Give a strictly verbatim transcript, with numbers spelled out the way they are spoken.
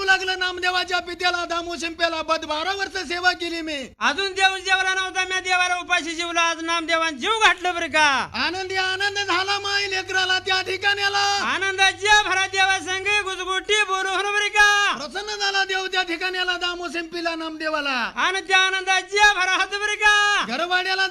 लागलं नामदेवाच्या पित्याला दामू शिंप्याला बद बारा वर्ष सेवा केली मी अजून देव जेवला नव्हता मी देवाला उपाशी जीवला आज नामदेवान जीव घातलं बरं का आनंदी आनंद झाला माई लेकराला त्या ठिकाण्याला आनंदाच्या भरा देवा संग गुजगुटी बोलून बरं का प्रसन्न झाला देव त्या ठिकाण्याला दामू शिंपीला नामदेवाला आणि त्या आनंदाच्या भरा हात बरं का घरवाड्याला